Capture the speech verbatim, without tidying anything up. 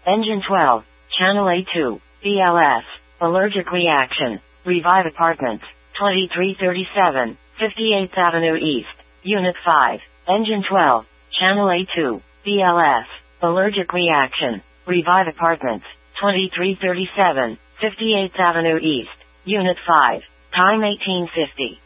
Engine twelve, Channel A two, B L S, allergic reaction, Revive Apartments, twenty-three thirty-seven, fifty-eighth Avenue East, Unit five, Engine twelve, Channel A two, B L S, allergic reaction, Revive Apartments, twenty-three thirty-seven, fifty-eighth Avenue East, Unit five, time eighteen fifty.